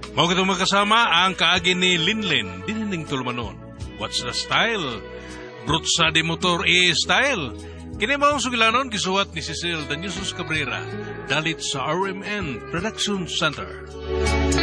Mao kitong magkasama ang kaagi ni Linlin, dinining tulumanon. What's the style? Brutsa de motor style. Kini maong sugilanon gisuwat ni Cecil Daniusos Cabrera, dalit sa RMN Production Center.